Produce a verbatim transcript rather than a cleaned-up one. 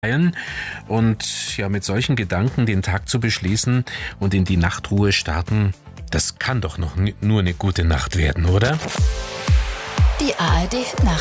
Und ja, mit solchen Gedanken den Tag zu beschließen und in die Nachtruhe starten, das kann doch noch n- nur eine gute Nacht werden, oder? Die A R D Nacht.